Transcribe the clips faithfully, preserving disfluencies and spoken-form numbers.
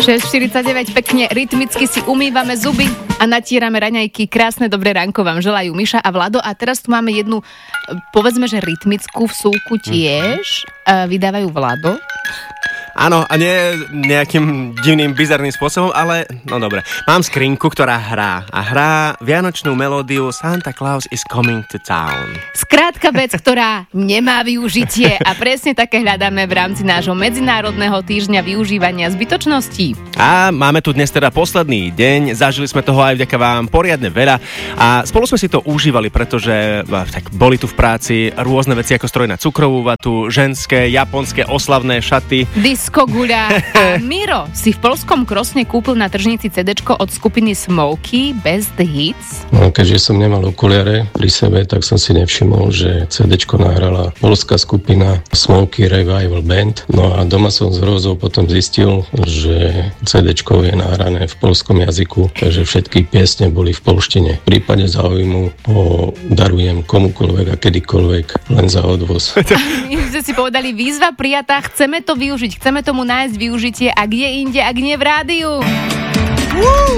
šesť štyridsaťdeväť, pekne rytmicky si umývame zuby a natierame raňajky. Krásne dobré ránko vám želajú Miša a Vlado. A teraz tu máme jednu, povedzme, že rytmickú vsúku tiež. Mm. Vydávajú Vlado. Áno, a nie nejakým divným, bizarným spôsobom, ale no dobre. Mám skrinku, ktorá hrá a hrá vianočnú melódiu Santa Claus is coming to town. Skrátka vec, ktorá nemá využitie a presne také hľadáme v rámci nášho Medzinárodného týždňa využívania zbytočností. A máme tu dnes teda posledný deň, zažili sme toho aj vďaka vám poriadne veľa a spolu sme si to užívali, pretože tak boli tu v práci rôzne veci ako stroj na cukrovú vatu, ženské, japonské oslavné šaty. Disko guľa. A Miro si v poľskom Krosne kúpil na tržnici cédečko od skupiny Smokey Best Hits. No, keďže som nemal okuliare pri sebe, tak som si nevšimol, že cédečko nahrala poľská skupina Smokey Revival Band. No a doma som z hrôzou potom zistil, že cédečko je nahrané v poľskom jazyku, takže všetky piesne boli v poľštine. V prípade záujmu ho darujem komukoľvek a kedykoľvek, len za odvoz. My sme si povedali, výzva prijatá, chceme to využiť, chceme tomu nájsť využitie, a kde inde, ak nie v rádiu. Woo!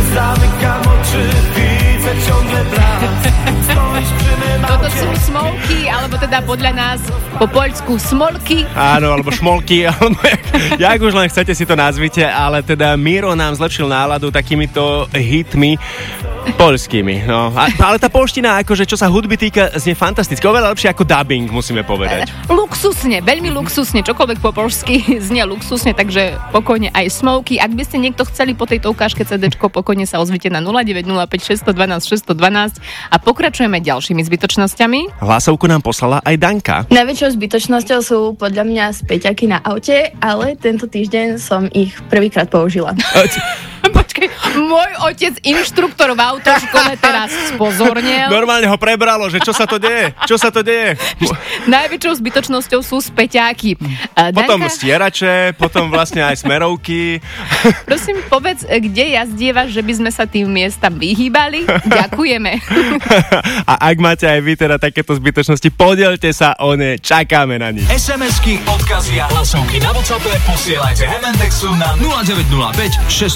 Toto sú Smolky, alebo teda podľa nás po poľsku Smolky. Áno, alebo Šmolky, alebo jak, jak už len chcete si to nazvite, ale teda Miro nám zlepšil náladu takýmito hitmi poľskými. No. A, ale tá poľština, akože čo sa hudby týka, znie fantasticky. Oveľa lepšie ako dubbing, musíme povedať. Luxusne, veľmi luxusne, čokoľvek po poľsky znie luxusne, takže pokojne aj Smolky. Ak by ste niekto chceli po tejto ukážke cédečko, pokojne sa ozvite na nula deväť nula päť šesť jedna dva šesť jedna dva a pokračujeme ďalšími zbytočnosťami. Hlasovku nám poslala aj Danka. Najväčšou zbytočnosťou sú podľa mňa späťaky na aute, ale tento týždeň som ich prvýkrát použila. Počkej, môj otec, inštruktor v autoškole, teraz spozornel. Normálne ho prebralo, že čo sa to deje? Čo sa to deje? Najväčšou zbytočnosťou sú späťáky. Potom Danka, stierače, potom vlastne aj smerovky. Prosím, povedz, kde jazdievaš, že by sme sa tým miestam vyhýbali? Ďakujeme. A ak máte aj vy teda takéto zbytočnosti, podielte sa o ne, čakáme na nich. es em esky, odkazy a hlasovky na WhatsAppe posielajte Hemendexu na nula deväť nula päť šesť